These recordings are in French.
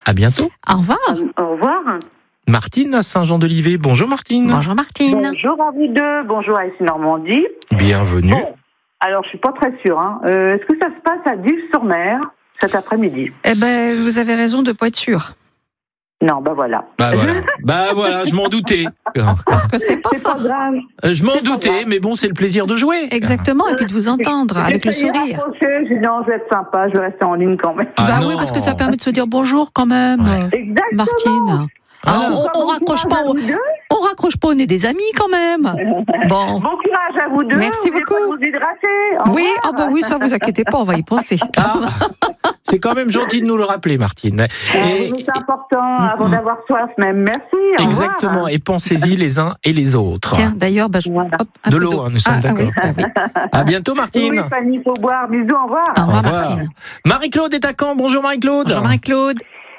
À bientôt. Au revoir. Au revoir. Martine à Saint-Jean-de-Livet. Bonjour Martine. Bonjour Martine. Bonjour à vous deux. Bonjour à ici Normandie. Bienvenue. Bon, alors je suis pas très sûre. Est-ce que ça se passe à Dives-sur-Mer cet après-midi? Eh ben, vous avez raison de pas être sûr. Non, voilà. Bah voilà, je m'en doutais. Parce que c'est pas ça. Pas grave. Je m'en C'est pas doutais, grave. mais bon, c'est le plaisir de jouer. Exactement, et puis de vous entendre avec le J'ai essayé sourire. d'approcher, j'ai dit non, je vais être sympa, je vais rester en ligne quand même. Ah Bah non. oui, parce que ça permet de se dire bonjour quand même, Exactement. Martine. Ah, on raccroche pas, on raccroche pas au nez des amis quand même. Bon. Bon courage à vous deux. Merci N'oubliez beaucoup. pas de vous hydrater. Au Oui, revoir. oui, ça vous inquiétez pas, on va y penser. c'est quand même gentil de nous le rappeler, Martine. Et- C'est important avant d'avoir soif même. Merci. Au exactement, revoir. et pensez-y les uns et les autres. Tiens, d'ailleurs, Voilà. un De peu l'eau, d'eau. hein, nous sommes d'accord. Oui. À bientôt Martine. Oui, Fanny, faut boire. Bisous, au revoir. Au revoir, Au revoir. Martine. Marie-Claude est à Caen. Bonjour Marie-Claude. Bonjour Marie-Claude.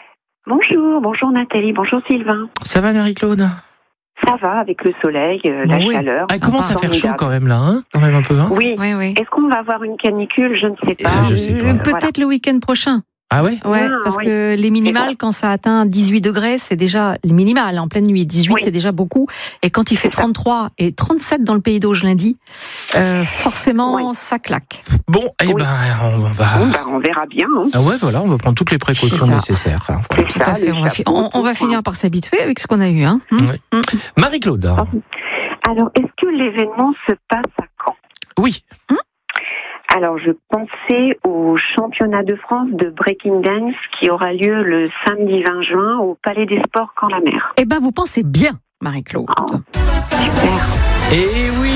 Bonjour Nathalie, bonjour Sylvain. Ça va Marie-Claude? Ça va avec le soleil, la Oui. chaleur. Ah, commence à faire chaud Formidable. quand même là, hein, quand même un peu. Hein, Oui. Oui. Est-ce qu'on va avoir une canicule? Je ne sais pas. Je sais pas. Peut-être le week-end prochain. ah ouais. Ouais, Ah, parce oui. que les minimales, quand ça atteint 18 degrés, c'est déjà les minimales en pleine nuit. 18, Oui. c'est déjà beaucoup. Et quand il fait 33 et 37 dans le Pays d'Auge lundi, forcément, Oui. ça claque. Bon, eh Oui. ben, on va. Bon, on verra bien. Hein. Ah ouais, voilà, on va prendre toutes les précautions C'est ça. nécessaires. Hein, voilà. C'est Tout ça, à fait. le On va, chapeau, on va tout, finir par s'habituer avec ce qu'on a eu. Hein. Ouais. Marie-Claude. Alors, est-ce que l'événement se passe à Caen? Oui. Alors, je pensais au championnat de France de breaking dance qui aura lieu le samedi 20 juin au Palais des Sports Caen-la-Mer. Eh ben, vous pensez bien, Marie-Claude. Oh. Super. Eh oui,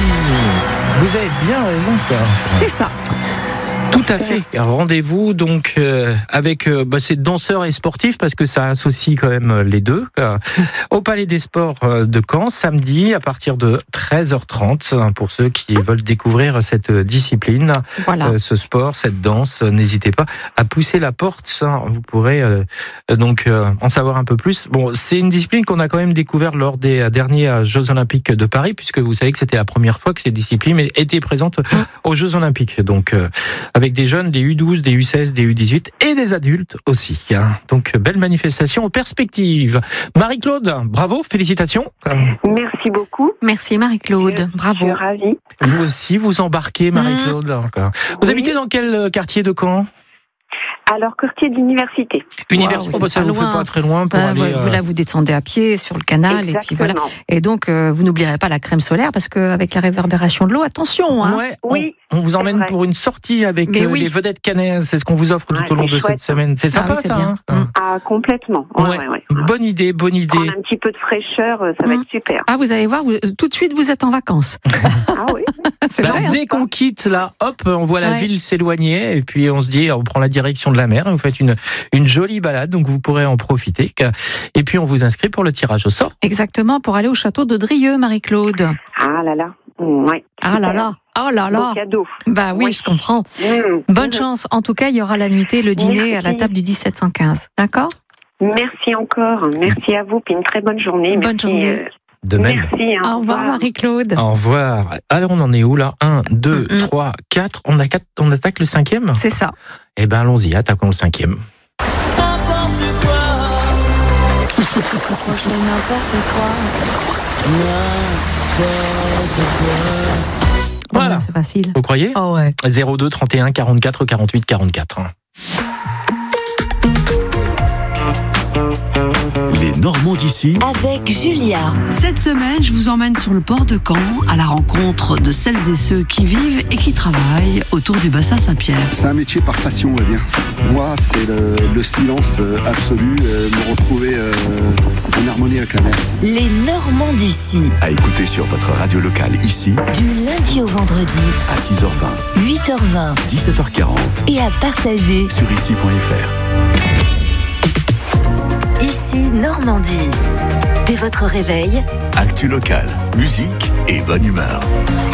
vous avez bien raison. Quoi. C'est ça. Tout à fait. Rendez-vous donc avec ces danseurs et sportifs parce que ça associe quand même les deux au Palais des Sports de Caen samedi à partir de 13h30 pour ceux qui veulent découvrir cette discipline, Voilà. ce sport, cette danse. N'hésitez pas à pousser la porte. Vous pourrez donc en savoir un peu plus. Bon, c'est une discipline qu'on a quand même découvert lors des derniers Jeux Olympiques de Paris puisque vous savez que c'était la première fois que cette discipline était présente aux Jeux Olympiques. Donc avec des jeunes, des U12, des U16, des U18 et des adultes aussi. Donc, belle manifestation en perspective. Marie-Claude, bravo, félicitations. Merci beaucoup. Merci Marie-Claude. Je Bravo. suis ravie. Vous aussi, vous embarquez, Marie-Claude. Vous habitez dans quel quartier de Caen? Alors, quartier d'université. Université. Wow, Ça c'est vous pas fait loin. pas très loin pour Bah, aller... vous, là, vous descendez à pied sur le canal et puis voilà. Exactement. Et donc, vous n'oublierez pas la crème solaire parce qu'avec la réverbération de l'eau, attention. Hein. Ouais, Oui, on vous c'est emmène vrai. pour une sortie avec Mais oui. les vedettes cannaises. C'est ce qu'on vous offre tout Ouais, au long c'est de chouette. cette semaine. C'est sympa, oui, c'est ça. bien. Hein Ah, complètement. Ouais. Ouais. Bonne idée, bonne idée. Prendre un petit peu de fraîcheur, ça va être super. Ah, vous allez voir, tout de suite, vous êtes en vacances. Ah oui. C'est Bah, vrai. Hein. dès qu'on quitte là, hop, on voit la Ouais. ville s'éloigner et puis on se dit, on prend la direction de la mer et vous faites une jolie balade, donc vous pourrez en profiter. Et puis on vous inscrit pour le tirage au sort. Exactement, pour aller au château de Drieux, Marie-Claude. Ah là là. Ouais. Ah là là, oh là Beau là. cadeau. Bah oui, Ouais. je comprends. Mmh. Bonne chance. En tout cas, il y aura la nuitée, le dîner Merci. à la table du 1715. D'accord? Merci encore. Merci à vous. Puis une très bonne journée. Bonne Merci, journée. De même. Merci. Au revoir, Marie-Claude. Au revoir. Alors on en est où là? 1, 2, Mm-mm. 3, 4. On attaque le 5e? C'est ça. Eh ben allons-y, attaquons le 5e. Moi je fais n'importe quoi. Voilà. Oh, c'est facile. Vous croyez? Oh ouais. 02 31 44 48 44. Les Normands d'ici Avec Julia. Cette semaine, je vous emmène sur le port de Caen à la rencontre de celles et ceux qui vivent et qui travaillent autour du bassin Saint-Pierre. C'est un métier par passion, on va dire. Moi, c'est le silence absolu, me retrouver en harmonie avec la mer. Les Normands d'ici. à écouter sur votre radio locale ici Du lundi au vendredi, à 6h20, 8h20. 17h40 Et à partager. sur ici.fr. Ici Normandie. Dès votre réveil, Actu locale, musique et bonne humeur.